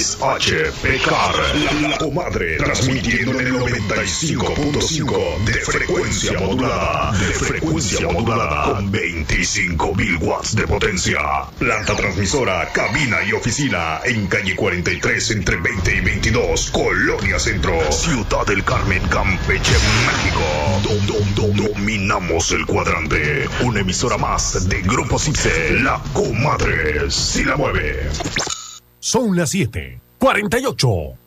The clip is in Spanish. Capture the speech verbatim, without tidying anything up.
X H P C A R, la, la comadre, transmitiendo en el noventa y cinco punto cinco de frecuencia modulada, de frecuencia modulada, con veinticinco mil watts de potencia. Planta transmisora, cabina y oficina en calle cuarenta y tres entre veinte y veintidós, Colonia Centro, Ciudad del Carmen, Campeche, México. Dom, dom, dom, dominamos el cuadrante. Una emisora más de Grupo Cipse, la comadre si la mueve. Son las siete cuarenta y ocho.